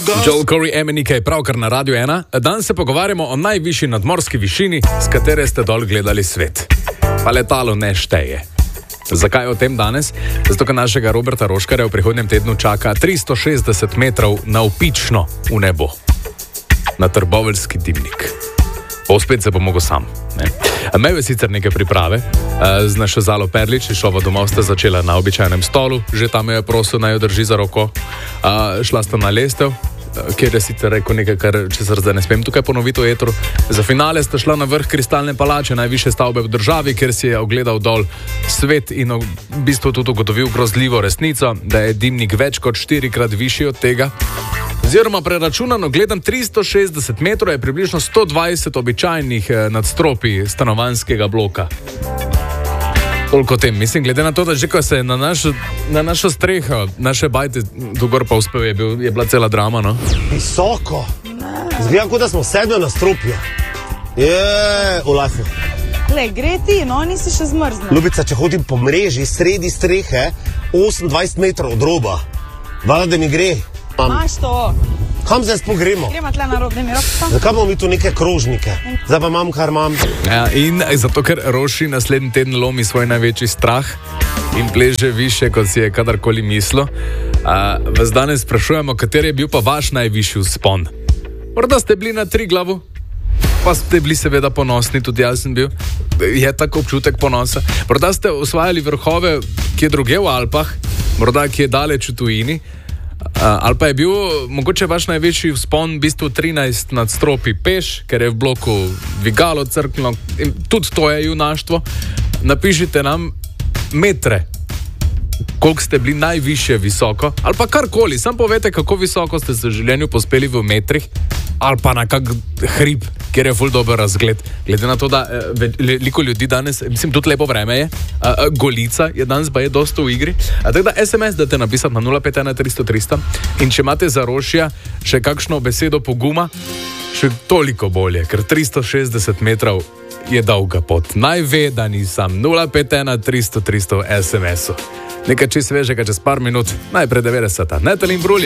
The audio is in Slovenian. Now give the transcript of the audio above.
Joel Corey, MNK, pravkar na Radio 1. Danes se pogovarjamo o najvišji nadmorski višini, s katere ste dol gledali svet. Pa letalo ne šteje. Zakaj o tem danes? Zato, ker našega Roberta Roškarja v prihodnjem tednu čaka 360 metrov navpično v nebo. Na trboveljski dimnik. Spet se bo mogel sam. Imel je sicer neke priprave, z našo Zalo Perlič, šova domov sta začela na običajnem stolu, že tam je prosil, naj jo drži za roko, šla sta na lestev, kjer je sicer rekel nekaj, kar česar zdaj ne smem tukaj ponoviti v etru. Za finale sta šla na vrh Kristalne palače, najvišje stavbe v državi, kjer si je ogledal dol svet in v bistvu tudi ugotovil grozljivo resnico, da je dimnik več kot 4-krat višji od tega. Oziroma preračunano gledam 360 metrov je približno 120 običajnih nadstropij stanovanjskega bloka. Koliko tem? Mislim, glede na to, da že ko se je na našo streho, naše bajte dogor pa uspel, je bila cela drama, no? Visoko! Zgleda, kot da smo v 7. nadstropju. V lajfu. Le, gre ti, no, nisi še zmrznil. Ljubica, če hodim po mreži, sredi strehe, 28 metrov od roba. Hvala, da mi gre. Maš to. Kam zdaj spogremo? Gremo tle na rob, da mi rob. Zakaj imamo mi tu neke krožnike? Zdaj pa imam, kar imam. Ja, in zato, ker Roši naslednji teden lomi svoj največji strah in pleže više, kot si je kadarkoli mislil. Vas danes sprašujemo, kateri je bil pa vaš najvišji vzpon. Morda ste bili na Triglavu, pa ste bili seveda ponosni, tudi jaz sem bil. Je tako občutek ponosa. Morda ste osvajali vrhove, kje druge v Alpah, morda kje daleč v tujini. Ali pa je bil mogoče vaš največji vzpon v bistvu 13 nadstropij peš, ker je v bloku dvigalo crknilo in tudi to je junaštvo. Napišite nam metre, koliko ste bili najvišje visoko, ali pa karkoli, sam povete, kako visoko ste se v življenju pospeli v metrih, ali pa na kak hrib, kjer je ful dober razgled. Glede na to, da veliko ljudi danes, mislim, tudi lepo vreme je, Golica je danes pa je dosta v igri. Tako da SMS date napisati na 051 300 300 in če imate za Rošija še kakšno besedo poguma, še toliko bolje, ker 360 metrov je dolga pot. Naj ve, da nisem 051 300 300 SMS-u. Nekaj čist svežega čez par minut, najprej 90. Netelin Brulje.